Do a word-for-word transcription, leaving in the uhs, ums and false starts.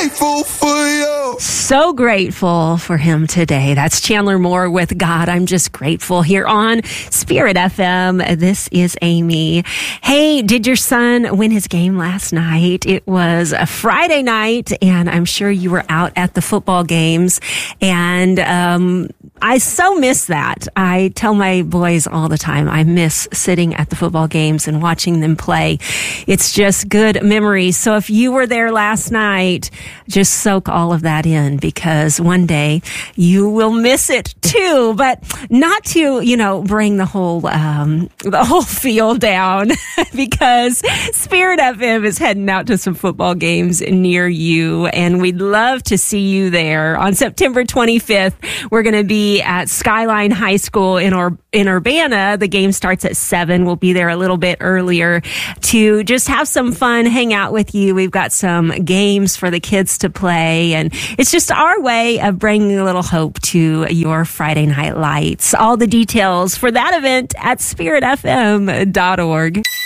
grateful for you. So grateful for him today. That's Chandler Moore with God. I'm just grateful here on Spirit F M. This is Amy. Hey, did your son win his game last night? It was a Friday night, and I'm sure you were out at the football games. And um, I so miss that. I tell my boys all the time, I miss sitting at the football games and watching them play. It's just good memories. So if you were there last night, just soak all of that in, because one day you will miss it too. But not to, you know, bring the whole um, the whole field down, because Spirit F M is heading out to some football games near you, and we'd love to see you there on September twenty-fifth. We're going to be at Skyline High School in Ur- in Urbana. The game starts at seven. We'll be there a little bit earlier to just have some fun, hang out with you. We've got some games for the kids to play, and it's just our way of bringing a little hope to your Friday night lights. All the details for that event at spirit f m dot org.